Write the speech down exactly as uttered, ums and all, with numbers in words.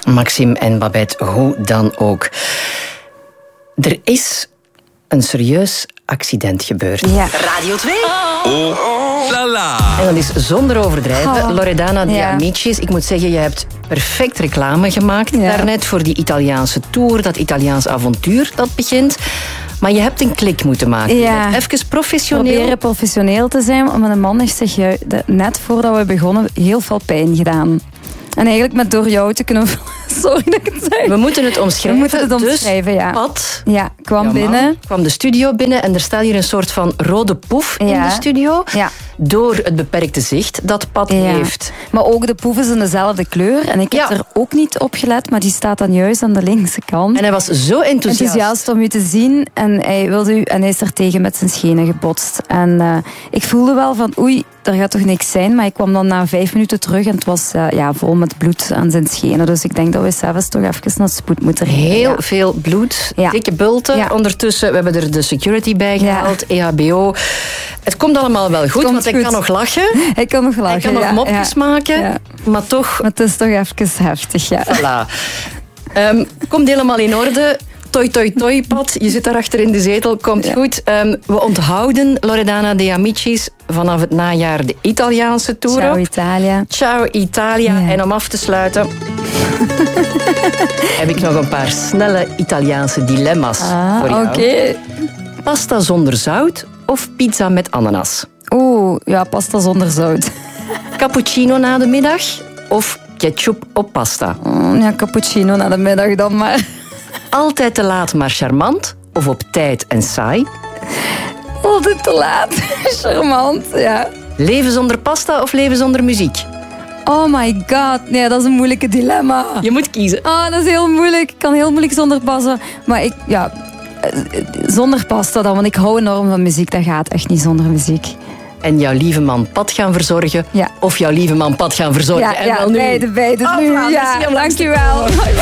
Maxime en Babette, hoe dan ook. Er is een serieus accident gebeurd. Ja. Radio twee. Oh, la la. En dat is zonder overdrijven. Oh. Loredana de Ja. Amicis, ik moet zeggen, je hebt perfect reclame gemaakt Ja. daarnet voor die Italiaanse tour, dat Italiaans avontuur dat begint. Maar je hebt een klik moeten maken. Ja. Je bent even professioneel. Proberen professioneel te zijn, maar de man heeft zich ju- de- net voordat we begonnen heel veel pijn gedaan. En eigenlijk met door jou te kunnen... Sorry dat ik het zeg. We moeten het omschrijven. We moeten het omschrijven, dus ja. Pat, Ja, kwam jouw man, binnen. kwam de studio binnen en er staat hier een soort van rode poef in Ja. de studio. Ja. Door het beperkte zicht dat Pat Ja. heeft. Maar ook de poef is in dezelfde kleur. En ik heb Ja. er ook niet op gelet, maar die staat dan juist aan de linkse kant. En hij was zo enthousiast. Enthousiast om u te zien en hij, wilde u, en hij is er tegen met zijn schenen gebotst. En uh, ik voelde wel van oei, er gaat toch niks zijn. Maar ik kwam dan na vijf minuten terug en het was uh, ja, vol met bloed aan zijn schenen. Dus ik denk dat we zelfs toch even naar spoed moeten rijden. Heel ja. veel bloed, Ja. dikke bulten. Ja. Ondertussen, we hebben er de security bij gehaald, E H B O. Het komt allemaal wel goed, Komt want hij goed. kan nog lachen. Hij kan nog lachen. Hij kan nog ja, mopjes ja. maken, Ja. maar toch... Maar het is toch even heftig, ja. Voilà. Um, komt helemaal in orde. Toi, toi, toi, Pat. Je zit daarachter in de zetel. Komt Ja. goed. Um, we onthouden Loredana de Amicis vanaf het najaar de Italiaanse tour Ciao op. Italia. Ciao Italia. Ja. En om af te sluiten heb ik nog een paar snelle Italiaanse dilemma's Ah, voor jou. oké. Pasta zonder zout of pizza met ananas? Oeh, ja, pasta zonder zout. Cappuccino na de middag of ketchup op pasta? Mm, ja, cappuccino na de middag dan maar. Altijd te laat maar charmant of op tijd en saai? Altijd te laat. Charmant, ja. Leven zonder pasta of leven zonder muziek? Oh my god, nee, dat is een moeilijke dilemma. Je moet kiezen. Oh, dat is heel moeilijk. Ik kan heel moeilijk zonder passen. Maar ik, ja, eh, zonder pasta dan, want ik hou enorm van muziek. Dat gaat echt niet zonder muziek. En jouw lieve man Pat gaan verzorgen Ja. of jouw lieve man Pat gaan verzorgen? Ja, en ja wel nu. beide, beide Oh, nu. wow, Ja, merci om langs te dankjewel.